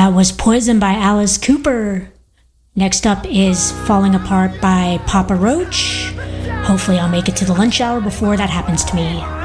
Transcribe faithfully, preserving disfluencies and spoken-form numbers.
That was Poison by Alice Cooper. Next up is Falling Apart by Papa Roach. Hopefully I'll make it to the lunch hour before that happens to me.